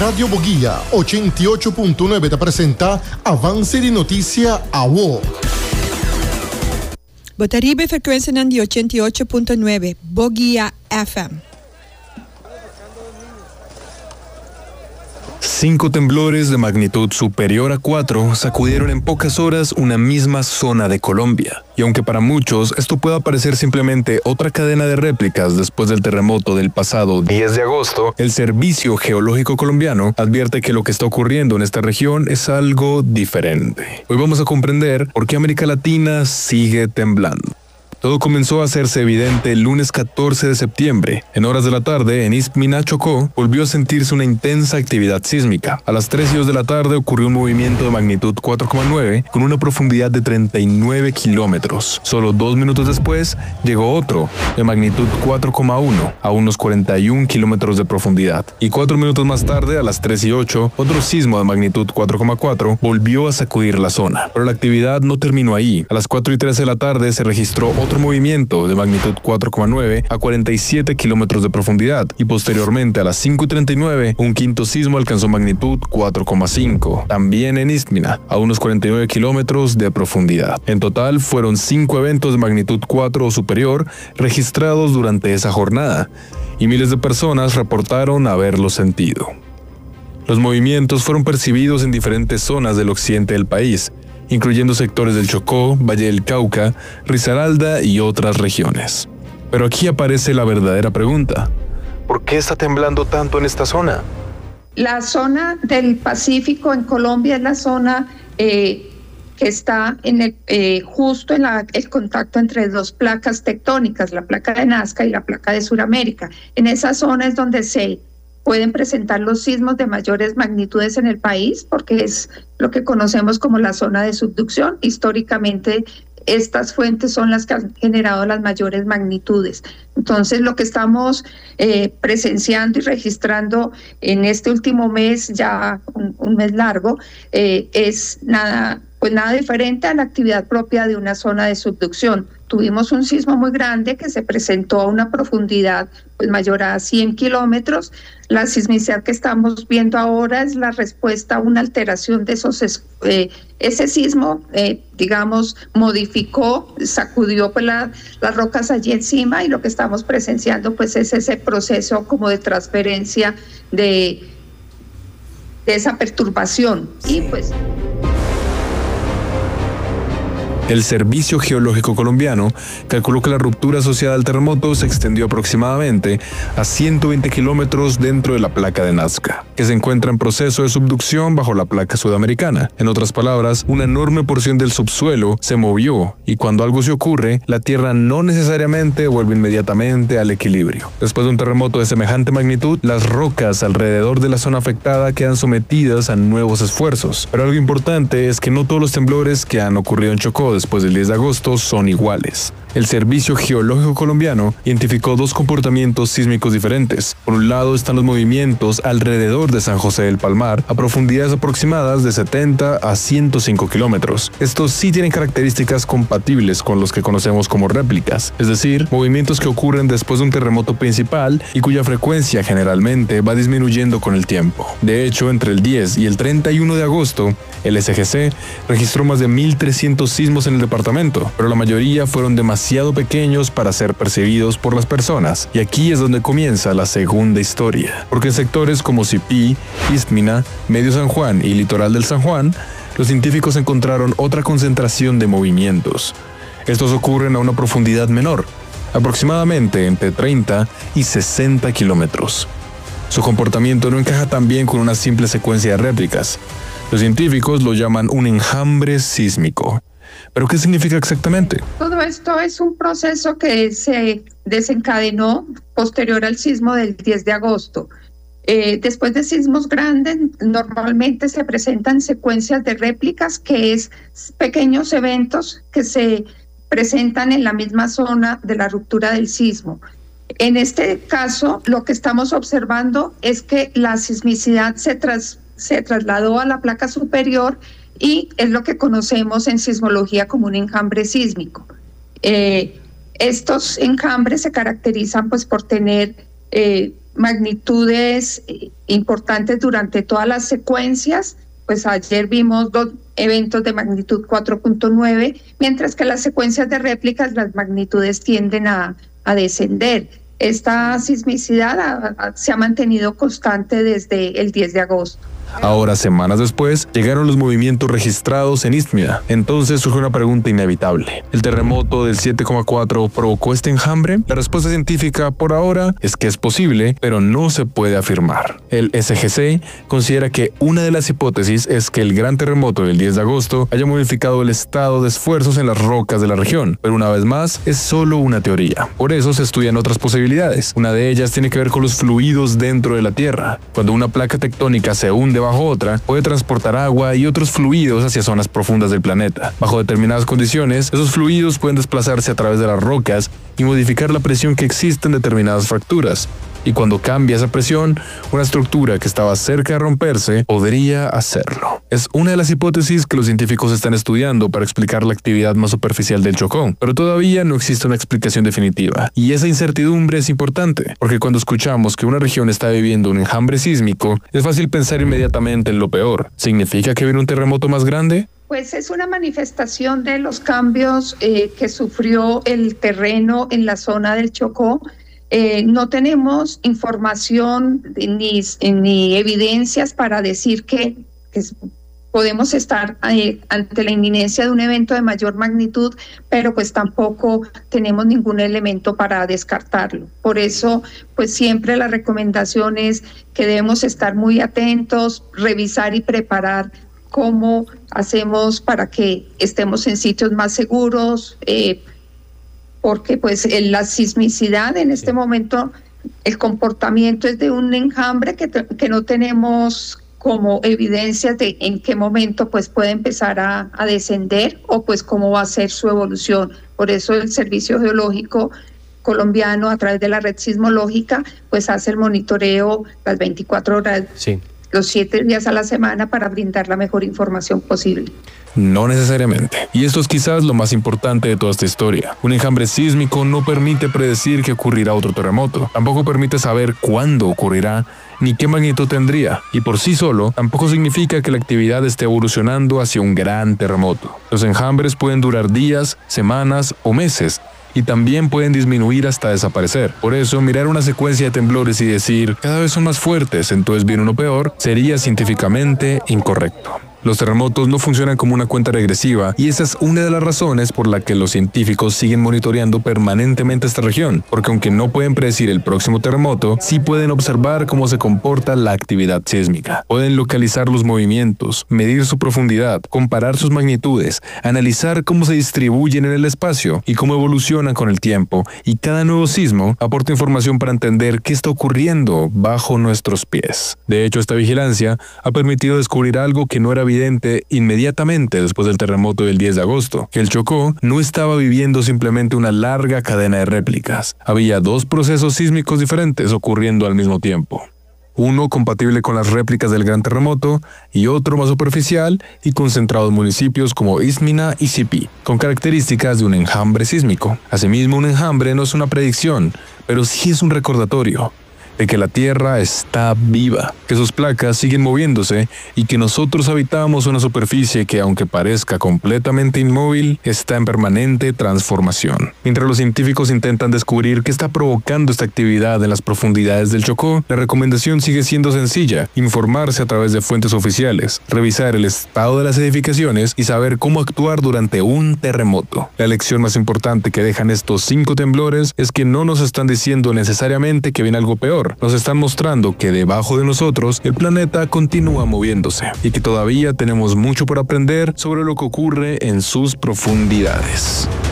Radio Boguía 88.9 te presenta Avance de Noticia AWO. Botaribe frecuencia di 88.9 Boguía FM. 5 temblores de magnitud superior a 4 sacudieron en pocas horas una misma zona de Colombia. Y aunque para muchos esto pueda parecer simplemente otra cadena de réplicas después del terremoto del pasado 10 de agosto, el Servicio Geológico Colombiano advierte que lo que está ocurriendo en esta región es algo diferente. Hoy vamos a comprender por qué América Latina sigue temblando. Todo comenzó a hacerse evidente el lunes 14 de septiembre. En horas de la tarde, en Ismina, Chocó, volvió a sentirse una intensa actividad sísmica. A las 3:02 de la tarde ocurrió un movimiento de magnitud 4,9 con una profundidad de 39 kilómetros. Solo 2 minutos después, llegó otro de magnitud 4,1 a unos 41 kilómetros de profundidad. Y 4 minutos más tarde, a las 3:08, otro sismo de magnitud 4,4 volvió a sacudir la zona. Pero la actividad no terminó ahí. A las 4:13 de la tarde se registró otro movimiento de magnitud 4,9 a 47 kilómetros de profundidad y posteriormente a las 5:39 un quinto sismo alcanzó magnitud 4,5, también en Ismina, a unos 49 kilómetros de profundidad. En total fueron 5 eventos de magnitud 4 o superior registrados durante esa jornada y miles de personas reportaron haberlo sentido. Los movimientos fueron percibidos en diferentes zonas del occidente del país, incluyendo sectores del Chocó, Valle del Cauca, Risaralda y otras regiones. Pero aquí aparece la verdadera pregunta. ¿Por qué está temblando tanto en esta zona? La zona del Pacífico en Colombia es la zona que está en justo en el contacto entre dos placas tectónicas, la placa de Nazca y la placa de Suramérica. En esa zona es donde se pueden presentar los sismos de mayores magnitudes en el país, porque es lo que conocemos como la zona de subducción. Históricamente, estas fuentes son las que han generado las mayores magnitudes. Entonces, lo que estamos presenciando y registrando en este último mes, ya un mes largo, es nada diferente a la actividad propia de una zona de subducción. Tuvimos un sismo muy grande que se presentó a una profundidad mayor a 100 kilómetros. La sismicidad que estamos viendo ahora es la respuesta a una alteración de ese sismo, modificó, sacudió las rocas allí encima, y lo que estamos presenciando es ese proceso como de transferencia de esa perturbación. Y el Servicio Geológico Colombiano calculó que la ruptura asociada al terremoto se extendió aproximadamente a 120 kilómetros dentro de la placa de Nazca, que se encuentra en proceso de subducción bajo la placa sudamericana. En otras palabras, una enorme porción del subsuelo se movió, y cuando algo se ocurre, la Tierra no necesariamente vuelve inmediatamente al equilibrio. Después de un terremoto de semejante magnitud, las rocas alrededor de la zona afectada quedan sometidas a nuevos esfuerzos. Pero algo importante es que no todos los temblores que han ocurrido en Chocó después del 10 de agosto son iguales. El Servicio Geológico Colombiano identificó 2 comportamientos sísmicos diferentes. Por un lado están los movimientos alrededor de San José del Palmar a profundidades aproximadas de 70 a 105 kilómetros. Estos sí tienen características compatibles con los que conocemos como réplicas, es decir, movimientos que ocurren después de un terremoto principal y cuya frecuencia generalmente va disminuyendo con el tiempo. De hecho, entre el 10 y el 31 de agosto, el SGC registró más de 1.300 sismos en el departamento, pero la mayoría fueron demasiado pequeños para ser percibidos por las personas. Y aquí es donde comienza la segunda historia, porque en sectores como Sipí, Ismina, Medio San Juan y Litoral del San Juan, los científicos encontraron otra concentración de movimientos. Estos ocurren a una profundidad menor, aproximadamente entre 30 y 60 kilómetros. Su comportamiento no encaja tan bien con una simple secuencia de réplicas. Los científicos lo llaman un enjambre sísmico. ¿Pero qué significa exactamente? Todo esto es un proceso que se desencadenó posterior al sismo del 10 de agosto. Después de sismos grandes, normalmente se presentan secuencias de réplicas, que es pequeños eventos que se presentan en la misma zona de la ruptura del sismo. En este caso, lo que estamos observando es que la sismicidad se trasladó a la placa superior, y es lo que conocemos en sismología como un enjambre sísmico. Estos enjambres se caracterizan por tener magnitudes importantes durante todas las secuencias. Pues ayer vimos 2 eventos de magnitud 4.9, mientras que las secuencias de réplicas las magnitudes tienden a descender. Esta sismicidad se ha mantenido constante desde el 10 de agosto. Ahora, semanas después, llegaron los movimientos registrados en Izmina. Entonces surge una pregunta inevitable. ¿El terremoto del 7,4 provocó este enjambre? La respuesta científica por ahora es que es posible, pero no se puede afirmar. El SGC considera que una de las hipótesis es que el gran terremoto del 10 de agosto haya modificado el estado de esfuerzos en las rocas de la región, pero una vez más es solo una teoría. Por eso se estudian otras posibilidades. Una de ellas tiene que ver con los fluidos dentro de la Tierra. Cuando una placa tectónica se hunde bajo otra, puede transportar agua y otros fluidos hacia zonas profundas del planeta. Bajo determinadas condiciones, esos fluidos pueden desplazarse a través de las rocas y modificar la presión que existe en determinadas fracturas. Y cuando cambia esa presión, una estructura que estaba cerca de romperse podría hacerlo. Es una de las hipótesis que los científicos están estudiando para explicar la actividad más superficial del Chocó, pero todavía no existe una explicación definitiva. Y esa incertidumbre es importante, porque cuando escuchamos que una región está viviendo un enjambre sísmico, es fácil pensar inmediatamente en lo peor. ¿Significa que viene un terremoto más grande? Pues es una manifestación de los cambios que sufrió el terreno en la zona del Chocó. No tenemos información ni evidencias para decir que podemos estar ante la inminencia de un evento de mayor magnitud, pero pues tampoco tenemos ningún elemento para descartarlo. Por eso, pues siempre la recomendación es que debemos estar muy atentos, revisar y preparar cómo hacemos para que estemos en sitios más seguros, porque pues la sismicidad en este momento, el comportamiento es de un enjambre que no tenemos como evidencias de en qué momento pues puede empezar a descender o pues cómo va a ser su evolución. Por eso el Servicio Geológico Colombiano, a través de la red sismológica, pues hace el monitoreo las 24 horas, los 7 días a la semana, para brindar la mejor información posible. No necesariamente. Y esto es quizás lo más importante de toda esta historia. Un enjambre sísmico no permite predecir que ocurrirá otro terremoto. Tampoco permite saber cuándo ocurrirá ni qué magnitud tendría. Y por sí solo, tampoco significa que la actividad esté evolucionando hacia un gran terremoto. Los enjambres pueden durar días, semanas o meses, y también pueden disminuir hasta desaparecer. Por eso, mirar una secuencia de temblores y decir cada vez son más fuertes, entonces viene uno peor, sería científicamente incorrecto. Los terremotos no funcionan como una cuenta regresiva, y esa es una de las razones por la que los científicos siguen monitoreando permanentemente esta región, porque aunque no pueden predecir el próximo terremoto, sí pueden observar cómo se comporta la actividad sísmica. Pueden localizar los movimientos, medir su profundidad, comparar sus magnitudes, analizar cómo se distribuyen en el espacio y cómo evolucionan con el tiempo, y cada nuevo sismo aporta información para entender qué está ocurriendo bajo nuestros pies. De hecho, esta vigilancia ha permitido descubrir algo que no era evidente inmediatamente después del terremoto del 10 de agosto, que el Chocó no estaba viviendo simplemente una larga cadena de réplicas. Había 2 procesos sísmicos diferentes ocurriendo al mismo tiempo. Uno compatible con las réplicas del gran terremoto y otro más superficial y concentrado en municipios como Izmina y Sipí, con características de un enjambre sísmico. Asimismo, un enjambre no es una predicción, pero sí es un recordatorio de que la Tierra está viva, que sus placas siguen moviéndose y que nosotros habitamos una superficie que, aunque parezca completamente inmóvil, está en permanente transformación. Mientras los científicos intentan descubrir qué está provocando esta actividad en las profundidades del Chocó, la recomendación sigue siendo sencilla: informarse a través de fuentes oficiales, revisar el estado de las edificaciones y saber cómo actuar durante un terremoto. La lección más importante que dejan estos 5 temblores es que no nos están diciendo necesariamente que viene algo peor. Nos están mostrando que debajo de nosotros el planeta continúa moviéndose y que todavía tenemos mucho por aprender sobre lo que ocurre en sus profundidades.